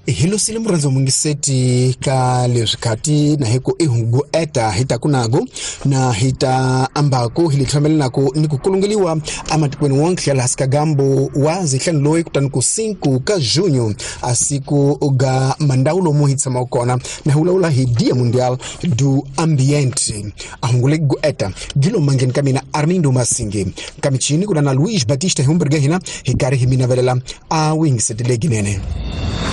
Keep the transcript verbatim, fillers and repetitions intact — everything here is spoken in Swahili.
Hilo sile mranzo mwingi seti ka leo sikati na heko ihungu eta hita kunago na hita ambako hili trameli nako niku kulungiliwa ama tukweni wanki ya lasika gambo wazi klan loe kutanuku sinku ka junyo asiku ga mandaulo muhitsa maukona na hula ula hidia mundial du ambiente ahungule gu eta gilo mangen kamina Armindo Masinge kamichini kuna na Luis Batista Humberga hina hikari himina velela a wing seti leginene.